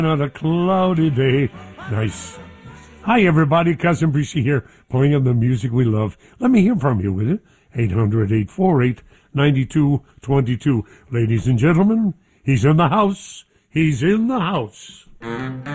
on a cloudy day. Nice. Hi, everybody. Cousin Brucey here, playing the music we love. Let me hear from you, will you? 800-848-9222. Ladies and gentlemen, he's in the house. He's in the house.